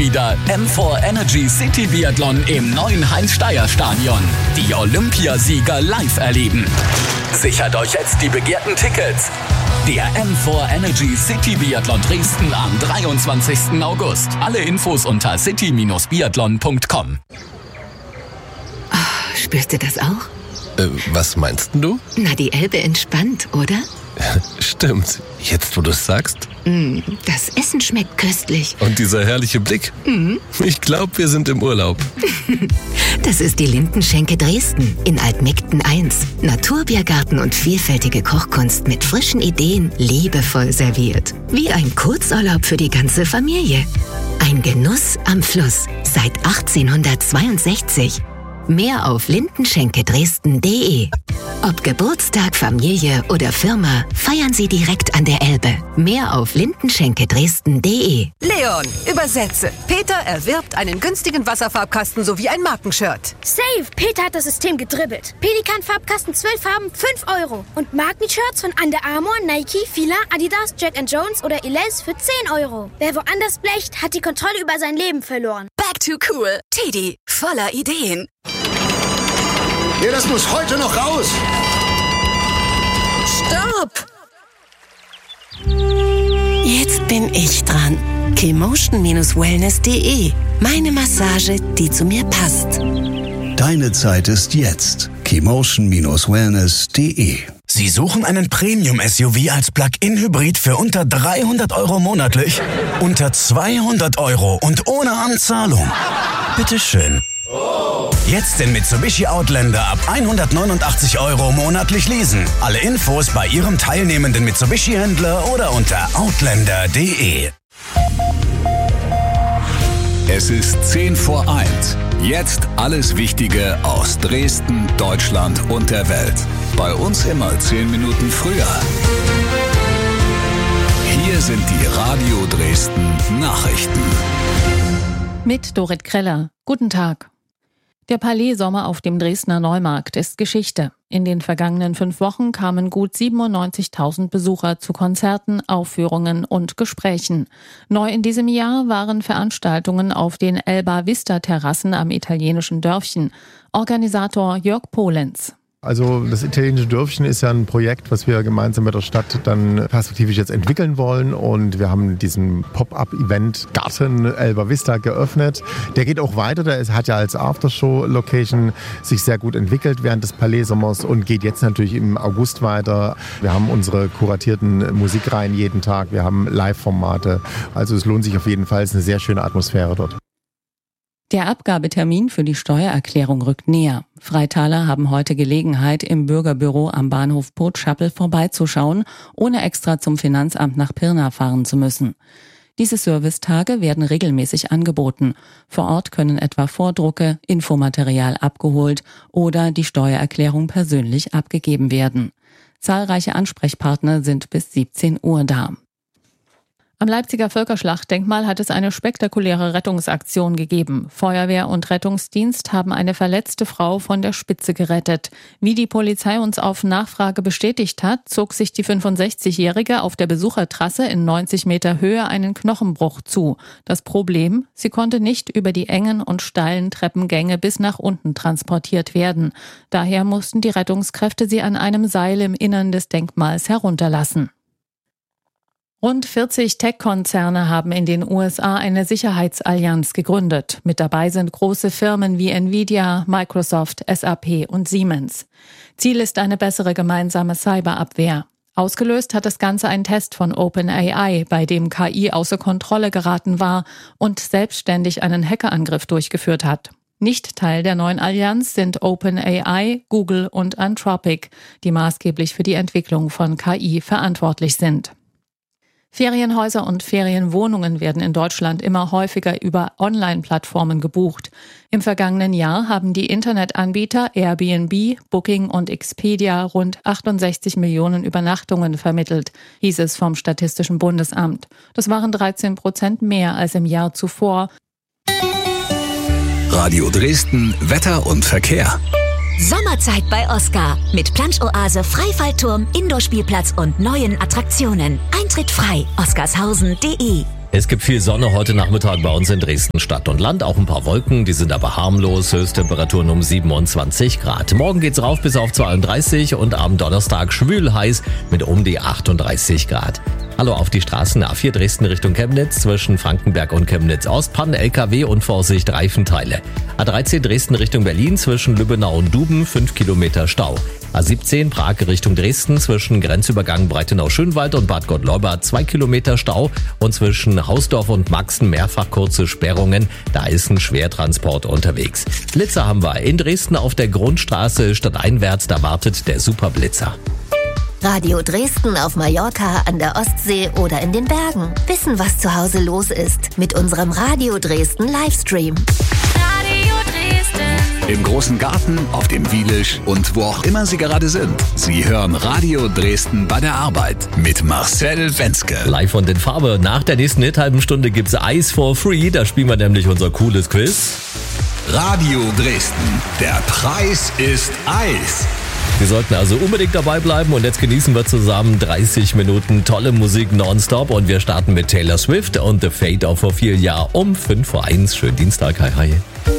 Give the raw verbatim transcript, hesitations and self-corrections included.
wieder M vier Energy City Biathlon im neuen Heinz-Steier-Stadion. Die Olympiasieger live erleben. Sichert euch jetzt die begehrten Tickets. Der M vier Energy City Biathlon Dresden am dreiundzwanzigsten August. Alle Infos unter city Bindestrich biathlon Punkt com. Oh, spürst du das auch? Äh, was meinst du? Na, die Elbe entspannt, oder? Stimmt. Jetzt, wo du es sagst. Mm, das Essen schmeckt köstlich. Und dieser herrliche Blick. Mm. Ich glaube, wir sind im Urlaub. Das ist die Lindenschenke Dresden in Altmegden eins. Naturbiergarten und vielfältige Kochkunst mit frischen Ideen, liebevoll serviert. Wie ein Kurzurlaub für die ganze Familie. Ein Genuss am Fluss seit achtzehnhundertzweiundsechzig. Mehr auf lindenschenke dresden punkt de. Ob Geburtstag, Familie oder Firma, feiern Sie direkt an der Elbe. Mehr auf lindenschenke dresden punkt de. Leon, übersetze. Peter erwirbt einen günstigen Wasserfarbkasten sowie ein Markenshirt. Safe! Peter hat das System gedribbelt. Pelikan-Farbkasten zwölf Farben, fünf Euro. Und Markenshirts von Under Armour, Nike, Fila, Adidas, Jack and Jones oder Elias für zehn Euro. Wer woanders blecht, hat die Kontrolle über sein Leben verloren. Back to cool. Teddy, voller Ideen. Ja, das muss heute noch raus! Stopp! Jetzt bin ich dran. Kemotion Wellness punkt de. Meine Massage, die zu mir passt. Deine Zeit ist jetzt. Kemotion Wellness punkt de. Sie suchen einen Premium-S U V als Plug-in-Hybrid für unter dreihundert Euro monatlich? Unter zweihundert Euro und ohne Anzahlung? Bitteschön. Jetzt den Mitsubishi Outlander ab hundertneunundachtzig Euro monatlich leasen. Alle Infos bei Ihrem teilnehmenden Mitsubishi-Händler oder unter outlander punkt de. Es ist zehn vor eins. Jetzt alles Wichtige aus Dresden, Deutschland und der Welt. Bei uns immer zehn Minuten früher. Hier sind die Radio Dresden Nachrichten. Mit Dorit Kreller. Guten Tag. Der Palais-Sommer auf dem Dresdner Neumarkt ist Geschichte. In den vergangenen fünf Wochen kamen gut siebenundneunzigtausend Besucher zu Konzerten, Aufführungen und Gesprächen. Neu in diesem Jahr waren Veranstaltungen auf den Elba Vista Terrassen am italienischen Dörfchen. Organisator Jörg Polenz. Also das italienische Dörfchen ist ja ein Projekt, was wir gemeinsam mit der Stadt dann perspektivisch jetzt entwickeln wollen, und wir haben diesen Pop-up-Event Garten Elba Vista geöffnet. Der geht auch weiter, der hat ja als Aftershow-Location sich sehr gut entwickelt während des Palais-Sommers und geht jetzt natürlich im August weiter. Wir haben unsere kuratierten Musikreihen jeden Tag, wir haben Live-Formate, also es lohnt sich auf jeden Fall, es ist eine sehr schöne Atmosphäre dort. Der Abgabetermin für die Steuererklärung rückt näher. Freitaler haben heute Gelegenheit, im Bürgerbüro am Bahnhof Potschappel vorbeizuschauen, ohne extra zum Finanzamt nach Pirna fahren zu müssen. Diese Servicetage werden regelmäßig angeboten. Vor Ort können etwa Vordrucke, Infomaterial abgeholt oder die Steuererklärung persönlich abgegeben werden. Zahlreiche Ansprechpartner sind bis siebzehn Uhr da. Am Leipziger Völkerschlachtdenkmal hat es eine spektakuläre Rettungsaktion gegeben. Feuerwehr und Rettungsdienst haben eine verletzte Frau von der Spitze gerettet. Wie die Polizei uns auf Nachfrage bestätigt hat, zog sich die fünfundsechzigjährige auf der Besuchertrasse in neunzig Meter Höhe einen Knochenbruch zu. Das Problem? Sie konnte nicht über die engen und steilen Treppengänge bis nach unten transportiert werden. Daher mussten die Rettungskräfte sie an einem Seil im Innern des Denkmals herunterlassen. Rund vierzig Tech-Konzerne haben in den U S A eine Sicherheitsallianz gegründet. Mit dabei sind große Firmen wie Nvidia, Microsoft, S A P und Siemens. Ziel ist eine bessere gemeinsame Cyberabwehr. Ausgelöst hat das Ganze ein Test von OpenAI, bei dem K I außer Kontrolle geraten war und selbstständig einen Hackerangriff durchgeführt hat. Nicht Teil der neuen Allianz sind OpenAI, Google und Anthropic, die maßgeblich für die Entwicklung von K I verantwortlich sind. Ferienhäuser und Ferienwohnungen werden in Deutschland immer häufiger über Online-Plattformen gebucht. Im vergangenen Jahr haben die Internetanbieter Airbnb, Booking und Expedia rund achtundsechzig Millionen Übernachtungen vermittelt, hieß es vom Statistischen Bundesamt. Das waren dreizehn Prozent mehr als im Jahr zuvor. Radio Dresden, Wetter und Verkehr. Sommerzeit bei Oscar mit Plansch-Oase, Freifallturm, Indoor-Spielplatz und neuen Attraktionen. Eintritt frei. oscarshausen punkt de. Es gibt viel Sonne heute Nachmittag bei uns in Dresden Stadt und Land. Auch ein paar Wolken, die sind aber harmlos. Höchsttemperaturen um siebenundzwanzig Grad. Morgen geht's rauf bis auf zweiunddreißig und am Donnerstag schwül heiß mit um die achtunddreißig Grad. Hallo auf die Straßen. A vier Dresden Richtung Chemnitz zwischen Frankenberg und Chemnitz Ost. Pannen, L K W und Vorsicht Reifenteile. A dreizehn Dresden Richtung Berlin zwischen Lübbenau und Duben fünf Kilometer Stau. A siebzehn Prag Richtung Dresden zwischen Grenzübergang Breitenau-Schönwald und Bad Gott-Leuba zwei Kilometer Stau und zwischen Hausdorf und Maxen mehrfach kurze Sperrungen. Da ist ein Schwertransport unterwegs. Blitzer haben wir in Dresden auf der Grundstraße stadteinwärts. Da wartet der Superblitzer. Radio Dresden auf Mallorca, an der Ostsee oder in den Bergen. Wissen, was zu Hause los ist mit unserem Radio Dresden Livestream. Radio Dresden. Im großen Garten, auf dem Wielisch und wo auch immer Sie gerade sind. Sie hören Radio Dresden bei der Arbeit mit Marcel Wenzke. Live und in Farbe. Nach der nächsten halben Stunde gibt's Ice for Free. Da spielen wir nämlich unser cooles Quiz. Radio Dresden. Der Preis ist Eis. Sie sollten also unbedingt dabei bleiben und jetzt genießen wir zusammen dreißig Minuten tolle Musik nonstop und wir starten mit Taylor Swift und The Fate of Ophelia um fünf vor eins. Schönen Dienstag, hi hi.